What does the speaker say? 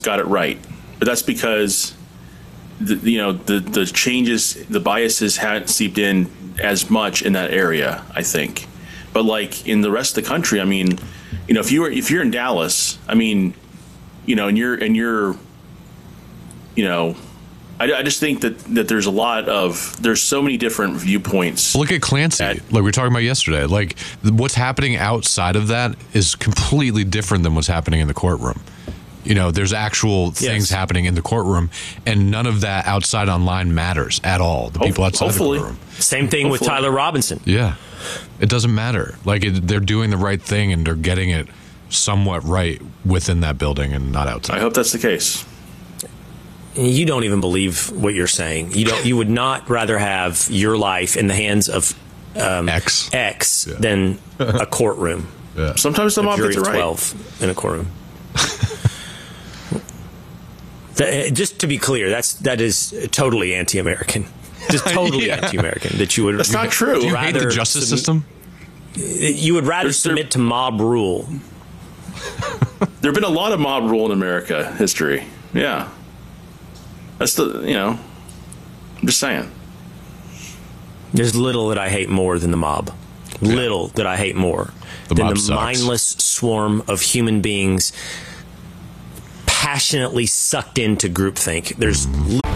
got it right, but that's because the changes, the biases hadn't seeped in as much in that area, I think. But like in the rest of the country, I mean, if you're in Dallas, I mean, and you're I just think that there's so many different viewpoints. Look at Clancy, like we were talking about yesterday. Like what's happening outside of that is completely different than what's happening in the courtroom. There's actual things happening in the courtroom, and none of that outside online matters at all. The people outside the courtroom. Same thing with Tyler Robinson. Yeah, it doesn't matter. Like they're doing the right thing, and they're getting it somewhat right within that building and not outside. I hope that's the case. You don't even believe what you're saying. You would not rather have your life in the hands of X than a courtroom. Yeah. Sometimes the mob gets it right. 12 in a courtroom. Just to be clear, that is totally anti-American. Just totally anti-American. That you would. That's not true. Do you hate the justice system? You would rather submit to mob rule. There have been a lot of mob rule in America history. Yeah. That's I'm just saying. There's little that I hate more than the mob. Little that I hate more than the mindless swarm of human beings passionately sucked into groupthink. There's